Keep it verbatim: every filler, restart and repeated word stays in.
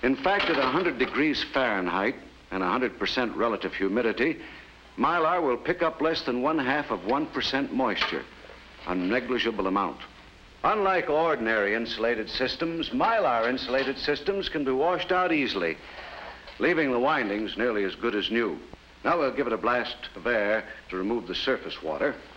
In fact, at one hundred degrees Fahrenheit and one hundred percent relative humidity, Mylar will pick up less than one half of one percent moisture, a negligible amount. Unlike ordinary insulated systems, Mylar insulated systems can be washed out easily, leaving the windings nearly as good as new. Now we'll give it a blast of air to remove the surface water.